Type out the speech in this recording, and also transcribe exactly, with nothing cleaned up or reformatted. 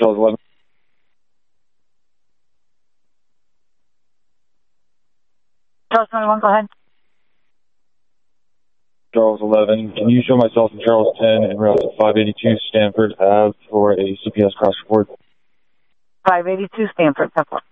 Charles eleven. Charles twenty-one, go ahead. Charles eleven. Can you show myself in Charles ten and route to five eighty-two Stanford Ave for a C P S cross report? five eighty-two Stanford, ten four.